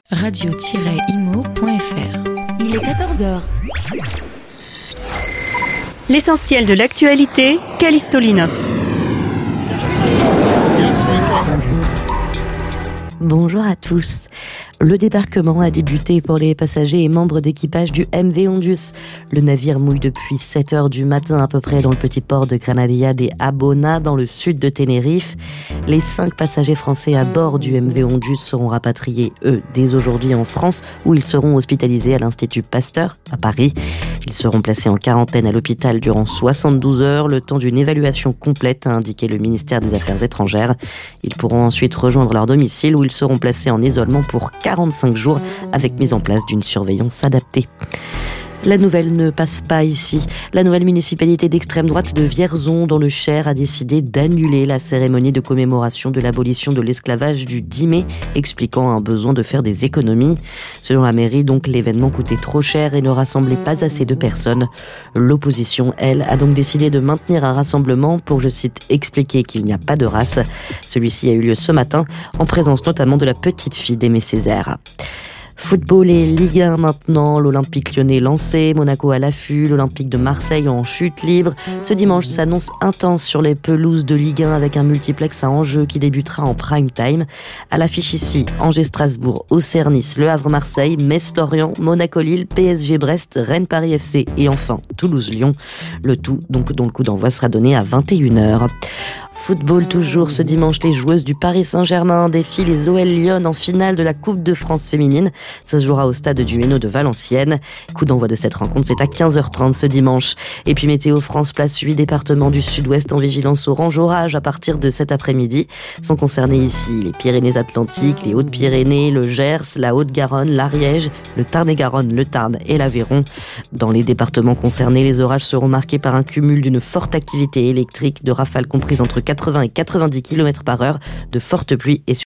radio-imo.fr. Il est 14h. L'essentiel de l'actualité, Callisto Lino. Bonjour à tous. Le débarquement a débuté pour les passagers et membres d'équipage du MV Ondius. Le navire mouille depuis 7h du matin à peu près dans le petit port de Granadilla de Abona dans le sud de Tenerife. Les 5 passagers français à bord du MV Ondius seront rapatriés, eux, dès aujourd'hui en France, où ils seront hospitalisés à l'Institut Pasteur, à Paris. Ils seront placés en quarantaine à l'hôpital durant 72 heures, le temps d'une évaluation complète, a indiqué le ministère des Affaires étrangères. Ils pourront ensuite rejoindre leur domicile où ils seront placés en isolement pour 45 jours avec mise en place d'une surveillance adaptée. La nouvelle ne passe pas ici. La nouvelle municipalité d'extrême droite de Vierzon, dans le Cher, a décidé d'annuler la cérémonie de commémoration de l'abolition de l'esclavage du 10 mai, expliquant un besoin de faire des économies. Selon la mairie, donc, l'événement coûtait trop cher et ne rassemblait pas assez de personnes. L'opposition, elle, a donc décidé de maintenir un rassemblement pour, je cite, expliquer qu'il n'y a pas de race. Celui-ci a eu lieu ce matin, en présence notamment de la petite fille d'Aimé Césaire. Football et Ligue 1 maintenant, l'Olympique lyonnais lancé, Monaco à l'affût, l'Olympique de Marseille en chute libre. Ce dimanche s'annonce intense sur les pelouses de Ligue 1 avec un multiplex à enjeu qui débutera en prime time. À l'affiche ici, Angers-Strasbourg, Auxerre-Nice, Le Havre-Marseille, Metz-Lorient, Monaco-Lille, PSG-Brest, Rennes-Paris FC et enfin Toulouse-Lyon. Le tout donc dont le coup d'envoi sera donné à 21h. Football toujours, ce dimanche, les joueuses du Paris Saint-Germain défient les OL Lyon en finale de la Coupe de France féminine. Ça se jouera au stade du Hainaut de Valenciennes. Coup d'envoi de cette rencontre, c'est à 15h30 ce dimanche. Et puis Météo France place 8 départements du sud-ouest en vigilance orange orage à partir de cet après-midi. Sont concernés ici les Pyrénées-Atlantiques, les Hautes-Pyrénées, le Gers, la Haute-Garonne, l'Ariège, le Tarn-et-Garonne, le Tarn et l'Aveyron. Dans les départements concernés, les orages seront marqués par un cumul d'une forte activité électrique, de rafales comprises entre 80 et 90 km/h, de fortes pluies et